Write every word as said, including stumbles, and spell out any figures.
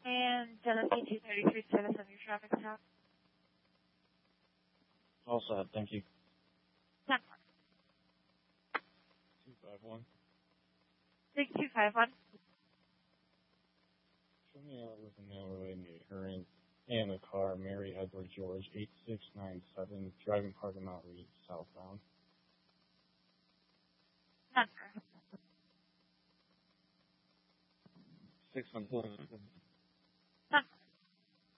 And Genesee two thirty-three status of your traffic stop. All set, thank you. ten four. two five one. six two five one. Show me out with an overlay occurring and the car, Mary Edward George, eight six nine seven, driving Parker Mount Reed, southbound. ten four. six one four.